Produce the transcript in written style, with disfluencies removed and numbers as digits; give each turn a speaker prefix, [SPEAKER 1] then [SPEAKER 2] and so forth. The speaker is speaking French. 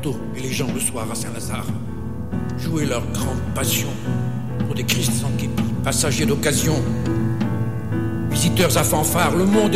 [SPEAKER 1] manteaux et les gens le soir à Saint-Lazare jouaient leur grande passion pour des Christ sans képi, passagers d'occasion, visiteurs à fanfare, le monde